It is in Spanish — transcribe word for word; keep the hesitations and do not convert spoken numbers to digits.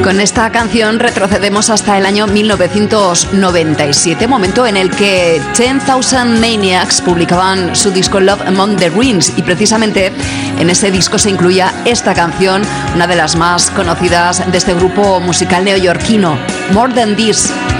Con esta canción retrocedemos hasta el año mil novecientos noventa y siete, momento en el que Ten Thousand Maniacs publicaban su disco Love Among the Ruins, y precisamente en ese disco se incluía esta canción, una de las más conocidas de este grupo musical neoyorquino, More Than This.